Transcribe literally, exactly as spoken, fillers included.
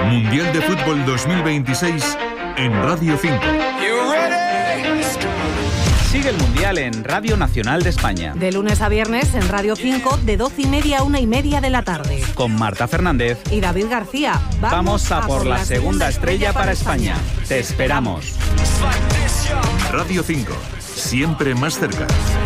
Mundial de Fútbol dos mil veintiséis en Radio cinco. Sigue el Mundial en Radio Nacional de España. De lunes a viernes en Radio cinco, de doce y media a una y media de la tarde. Con Marta Fernández y David García. Vamos, Vamos a, a por la, la segunda estrella para España. España. Te esperamos. Radio cinco, siempre más cerca.